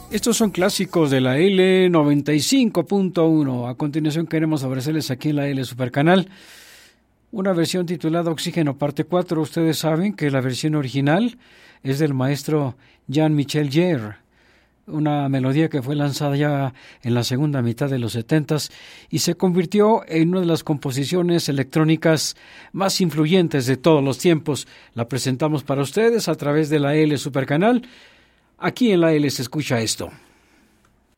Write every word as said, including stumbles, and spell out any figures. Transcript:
Estos son clásicos de la L noventa y cinco punto uno. A continuación queremos ofrecerles aquí en la L Supercanal una versión titulada Oxígeno parte cuatro. Ustedes saben que la versión original es del maestro Jean-Michel Jarre, una melodía que fue lanzada ya en la segunda mitad de los setentas y se convirtió en una de las composiciones electrónicas más influyentes de todos los tiempos. La presentamos para ustedes a través de la L Supercanal. Aquí en la L se escucha esto.